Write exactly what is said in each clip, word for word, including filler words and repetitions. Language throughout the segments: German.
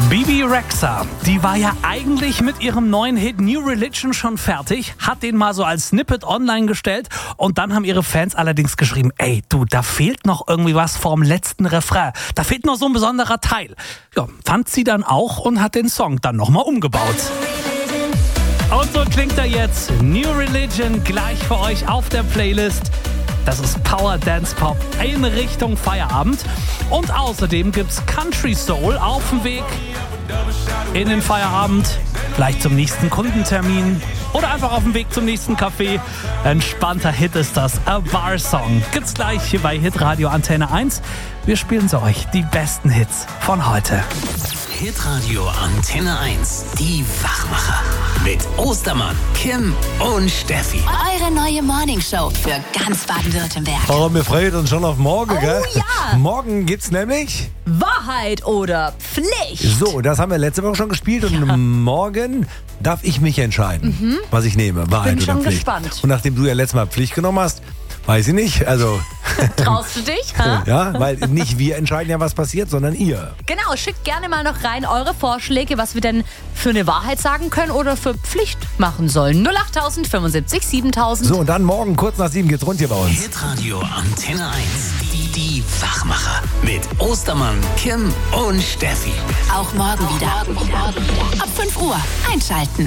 Bebe Rexha, die war ja eigentlich mit ihrem neuen Hit New Religion schon fertig, hat den mal so als Snippet online gestellt und dann haben ihre Fans allerdings geschrieben, ey du, da fehlt noch irgendwie was vorm letzten Refrain, da fehlt noch so ein besonderer Teil. Ja, fand sie dann auch und hat den Song dann nochmal umgebaut. Und so klingt er jetzt, New Religion, gleich für euch auf der Playlist. Das ist Power Dance Pop in Richtung Feierabend. Und außerdem gibt's Country Soul auf dem Weg in den Feierabend. Vielleicht zum nächsten Kundentermin oder einfach auf dem Weg zum nächsten Café. Entspannter Hit ist das, A Bar Song. Gibt's gleich hier bei Hitradio Antenne eins. Wir spielen so euch die besten Hits von heute. Hitradio Antenne eins, die Wachmacher. Mit Ostermann, Kim und Steffi. Eure neue Morningshow für ganz Baden-Württemberg. Oh, wir freuen uns schon auf morgen, Oh, gell? ja. Morgen gibt's nämlich... Wahrheit oder Pflicht? So, das haben wir letzte Woche schon gespielt und ja. morgen darf ich mich entscheiden, mhm. was ich nehme, Wahrheit Bin oder schon Pflicht. Gespannt. Und nachdem du ja letztes Mal Pflicht genommen hast, weiß ich nicht, also... Traust du dich? Ha? Ja, weil nicht wir entscheiden ja, was passiert, sondern ihr. Genau, schickt gerne mal noch rein eure Vorschläge, was wir denn für eine Wahrheit sagen können oder für Pflicht machen sollen. null acht fünfundsiebzig siebentausend. So, und dann morgen kurz nach sieben geht's rund hier bei uns. Hitradio Antenne eins, die, die Wachmacher. Mit Ostermann, Kim und Steffi. Auch morgen wieder. Morgen wieder. Ab fünf Uhr einschalten.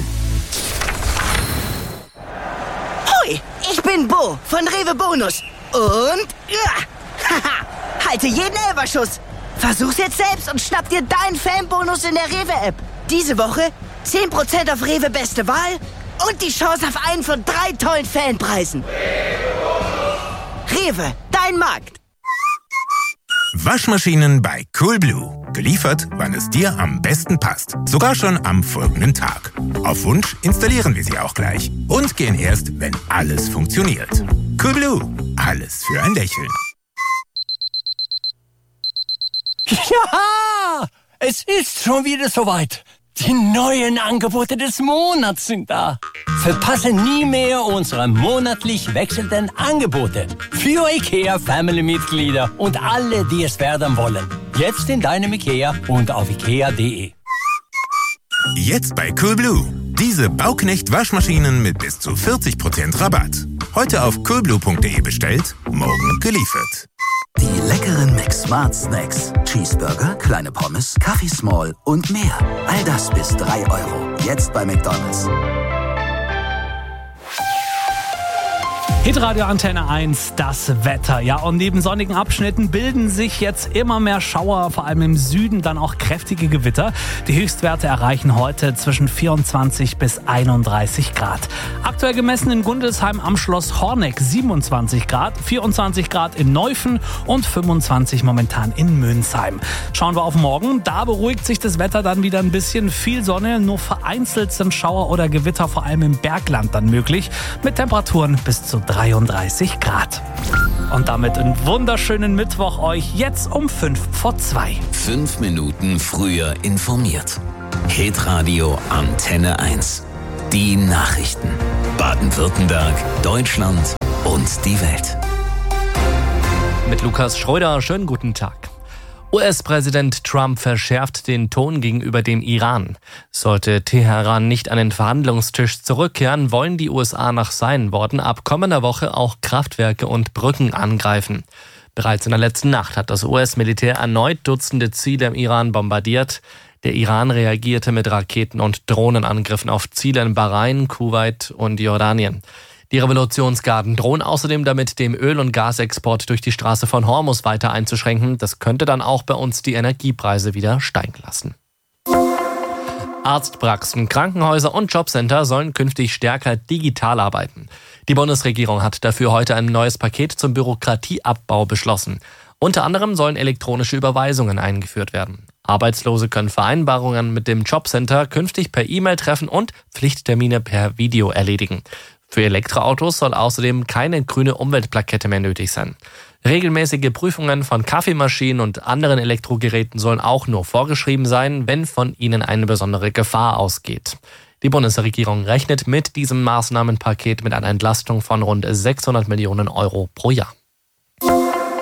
Hoi, ich bin Bo von Rewe Bonus. Und, ja, haha, halte jeden Elberschuss. Versuch's jetzt selbst und schnapp dir deinen Fanbonus in der Rewe-App. Diese Woche zehn Prozent auf Rewe Beste Wahl und die Chance auf einen von drei tollen Fanpreisen. Rewe, dein Markt. Waschmaschinen bei Coolblue. Geliefert, wann es dir am besten passt. Sogar schon am folgenden Tag. Auf Wunsch installieren wir sie auch gleich. Und gehen erst, wenn alles funktioniert. Coolblue. Alles für ein Lächeln. Ja, es ist schon wieder soweit. Die neuen Angebote des Monats sind da. Verpasse nie mehr unsere monatlich wechselnden Angebote. Für IKEA Family-Mitglieder und alle, die es werden wollen. Jetzt in deinem IKEA und auf ikea punkt de. Jetzt bei Coolblue. Diese Bauknecht-Waschmaschinen mit bis zu vierzig Prozent Rabatt. Heute auf coolblue punkt de bestellt, morgen geliefert. Die leckeren McSmart Snacks. Cheeseburger, kleine Pommes, Kaffee Small und mehr. All das bis drei Euro. Jetzt bei McDonald's. Hitradio Antenne eins, das Wetter. Ja, und neben sonnigen Abschnitten bilden sich jetzt immer mehr Schauer, vor allem im Süden dann auch kräftige Gewitter. Die Höchstwerte erreichen heute zwischen vierundzwanzig bis einunddreißig Grad. Aktuell gemessen in Gundelsheim am Schloss Horneck siebenundzwanzig Grad, vierundzwanzig Grad in Neufen und fünfundzwanzig momentan in Mönsheim. Schauen wir auf morgen, da beruhigt sich das Wetter dann wieder ein bisschen. Viel Sonne, nur vereinzelt sind Schauer oder Gewitter vor allem im Bergland dann möglich, mit Temperaturen bis zu dreiunddreißig Grad. Und damit einen wunderschönen Mittwoch euch jetzt um fünf vor zwei. Fünf Minuten früher informiert. Hitradio Antenne eins. Die Nachrichten. Baden-Württemberg, Deutschland und die Welt. Mit Lukas Schröder, schönen guten Tag. U S-Präsident Trump verschärft den Ton gegenüber dem Iran. Sollte Teheran nicht an den Verhandlungstisch zurückkehren, wollen die U S A nach seinen Worten ab kommender Woche auch Kraftwerke und Brücken angreifen. Bereits in der letzten Nacht hat das U S-Militär erneut Dutzende Ziele im Iran bombardiert. Der Iran reagierte mit Raketen- und Drohnenangriffen auf Ziele in Bahrain, Kuwait und Jordanien. Die Revolutionsgarden drohen außerdem damit, dem Öl- und Gasexport durch die Straße von Hormuz weiter einzuschränken. Das könnte dann auch bei uns die Energiepreise wieder steigen lassen. Arztpraxen, Krankenhäuser und Jobcenter sollen künftig stärker digital arbeiten. Die Bundesregierung hat dafür heute ein neues Paket zum Bürokratieabbau beschlossen. Unter anderem sollen elektronische Überweisungen eingeführt werden. Arbeitslose können Vereinbarungen mit dem Jobcenter künftig per E-Mail treffen und Pflichttermine per Video erledigen. Für Elektroautos soll außerdem keine grüne Umweltplakette mehr nötig sein. Regelmäßige Prüfungen von Kaffeemaschinen und anderen Elektrogeräten sollen auch nur vorgeschrieben sein, wenn von ihnen eine besondere Gefahr ausgeht. Die Bundesregierung rechnet mit diesem Maßnahmenpaket mit einer Entlastung von rund sechshundert Millionen Euro pro Jahr.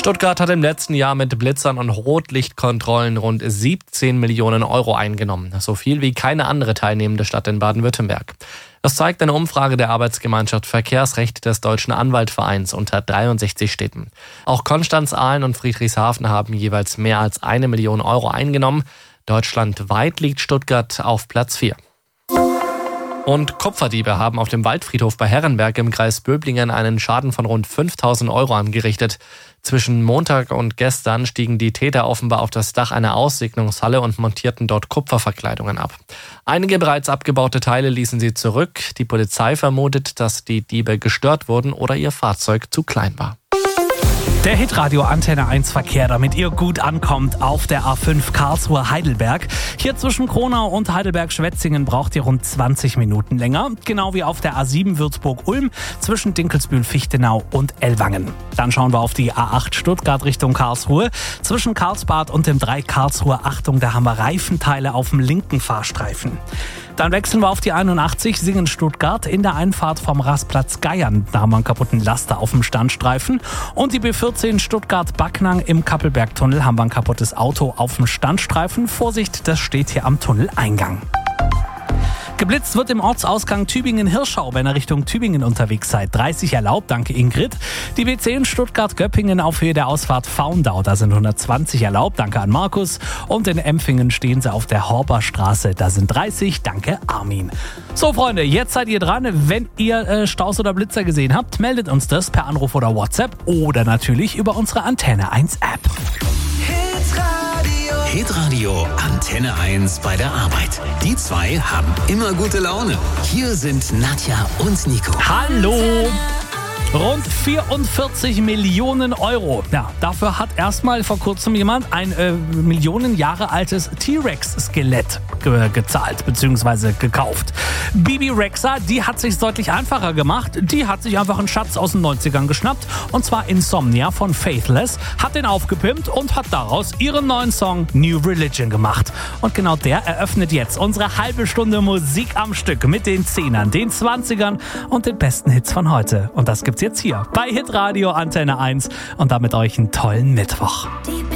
Stuttgart hat im letzten Jahr mit Blitzern und Rotlichtkontrollen rund siebzehn Millionen Euro eingenommen. So viel wie keine andere teilnehmende Stadt in Baden-Württemberg. Das zeigt eine Umfrage der Arbeitsgemeinschaft Verkehrsrecht des Deutschen Anwaltvereins unter dreiundsechzig Städten. Auch Konstanz, Aalen und Friedrichshafen haben jeweils mehr als eine Million Euro eingenommen. Deutschlandweit liegt Stuttgart auf Platz vier. Und Kupferdiebe haben auf dem Waldfriedhof bei Herrenberg im Kreis Böblingen einen Schaden von rund fünftausend Euro angerichtet. Zwischen Montag und gestern stiegen die Täter offenbar auf das Dach einer Aussegnungshalle und montierten dort Kupferverkleidungen ab. Einige bereits abgebaute Teile ließen sie zurück. Die Polizei vermutet, dass die Diebe gestört wurden oder ihr Fahrzeug zu klein war. Der Hitradio Antenne eins Verkehr, damit ihr gut ankommt auf der A fünf Karlsruhe-Heidelberg. Hier zwischen Kronau und Heidelberg-Schwetzingen braucht ihr rund zwanzig Minuten länger. Genau wie auf der A sieben Würzburg-Ulm zwischen Dinkelsbühl-Fichtenau und Ellwangen. Dann schauen wir auf die A acht Stuttgart Richtung Karlsruhe. Zwischen Karlsbad und dem drei Karlsruhe, Achtung, da haben wir Reifenteile auf dem linken Fahrstreifen. Dann wechseln wir auf die einundachtzig Singen-Stuttgart in der Einfahrt vom Rastplatz Geiern. Da haben wir einen kaputten Laster auf dem Standstreifen. Und die B vierzehn Stuttgart-Backnang im Kappelbergtunnel haben wir ein kaputtes Auto auf dem Standstreifen. Vorsicht, das steht hier am Tunneleingang. Geblitzt wird im Ortsausgang Tübingen-Hirschau, wenn ihr Richtung Tübingen unterwegs seid. dreißig erlaubt, danke Ingrid. Die B zehn Stuttgart-Göppingen auf Höhe der Ausfahrt Faundau, da sind hundertzwanzig erlaubt, danke an Markus. Und in Empfingen stehen sie auf der Horberstraße, da sind dreißig, danke Armin. So Freunde, jetzt seid ihr dran. Wenn ihr äh, Staus oder Blitzer gesehen habt, meldet uns das per Anruf oder WhatsApp oder natürlich über unsere Antenne eins App. Hitradio Antenne eins bei der Arbeit. Die zwei haben immer gute Laune. Hier sind Nadja und Nico. Hallo! Rund vierundvierzig Millionen Euro. Ja, dafür hat erstmal vor kurzem jemand ein äh, Millionen Jahre altes T-Rex-Skelett ge- gezahlt bzw. gekauft. Bibi Rexa, die hat sich's deutlich einfacher gemacht. Die hat sich einfach einen Schatz aus den neunzigern geschnappt. Und zwar Insomnia von Faithless, hat den aufgepimpt und hat daraus ihren neuen Song New Religion gemacht. Und genau der eröffnet jetzt unsere halbe Stunde Musik am Stück mit den Zehnern, den Zwanzigern und den besten Hits von heute. Und das gibt's jetzt hier bei Hitradio Antenne eins und damit euch einen tollen Mittwoch. Die